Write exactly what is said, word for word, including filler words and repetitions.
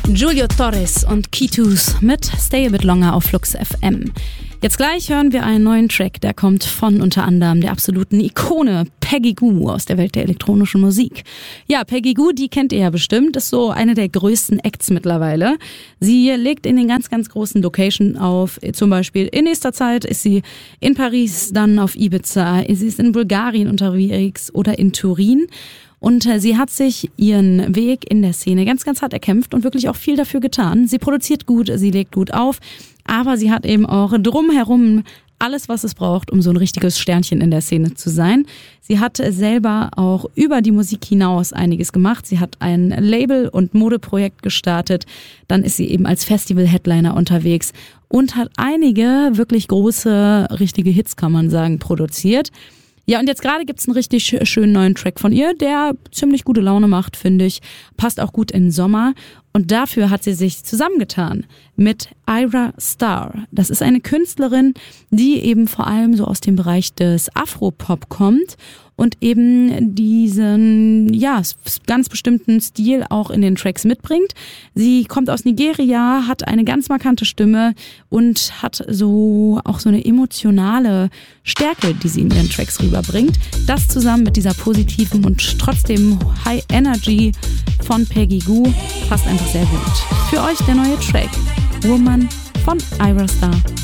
Julio Torres und Kitus mit Stay a Bit Longer auf Flux F M. Jetzt gleich hören wir einen neuen Track, der kommt von unter anderem der absoluten Ikone Peggy Gou aus der Welt der elektronischen Musik. Ja, Peggy Gou, die kennt ihr ja bestimmt, ist so eine der größten Acts mittlerweile. Sie legt in den ganz, ganz großen Locations auf, zum Beispiel in nächster Zeit ist sie in Paris, dann auf Ibiza, sie ist in Bulgarien unterwegs oder in Turin. Und sie hat sich ihren Weg in der Szene ganz, ganz hart erkämpft und wirklich auch viel dafür getan. Sie produziert gut, sie legt gut auf, aber sie hat eben auch drumherum alles, was es braucht, um so ein richtiges Sternchen in der Szene zu sein. Sie hat selber auch über die Musik hinaus einiges gemacht. Sie hat ein Label- und Modeprojekt gestartet. Dann ist sie eben als Festival-Headliner unterwegs und hat einige wirklich große, richtige Hits, kann man sagen, produziert. Ja, und jetzt gerade gibt's einen richtig schönen neuen Track von ihr, der ziemlich gute Laune macht, finde ich. Passt auch gut in den Sommer. Und dafür hat sie sich zusammengetan mit Ayra Starr. Das ist eine Künstlerin, die eben vor allem so aus dem Bereich des Afropop kommt und eben diesen, ja, ganz bestimmten Stil auch in den Tracks mitbringt. Sie kommt aus Nigeria, hat eine ganz markante Stimme und hat so auch so eine emotionale Stärke, die sie in ihren Tracks rüberbringt. Das zusammen mit dieser positiven und trotzdem High Energy von Peggy Gou passt einfach sehr gut. Für euch der neue Track Woman von Ayra Starr.